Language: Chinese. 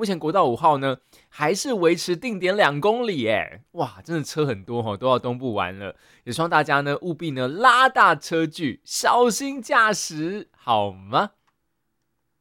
目前国道5号呢还是维持定点2公里耶，哇，真的车很多都要东部玩了。也希望大家呢务必呢拉大车距，小心驾驶，好吗？